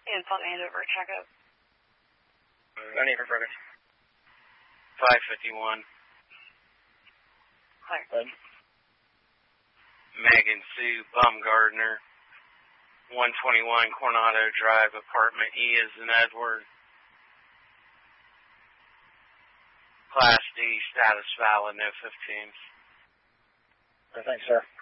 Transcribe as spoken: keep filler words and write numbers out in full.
Insult Andover, checkup. No need for further. five fifty-one. Clear. Megan Sue Baumgardner, one twenty-one Coronado Drive, apartment E as in Edward. Class D, status valid, no fifteens. Thanks, sir.